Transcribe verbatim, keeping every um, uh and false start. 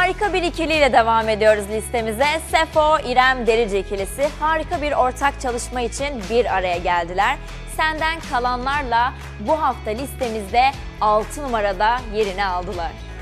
Harika bir ikiliyle devam ediyoruz listemize. Sefo, İrem Derici ikilisi harika bir ortak çalışma için bir araya geldiler. Senden Kalanlarla bu hafta listemizde altı numarada yerini aldılar.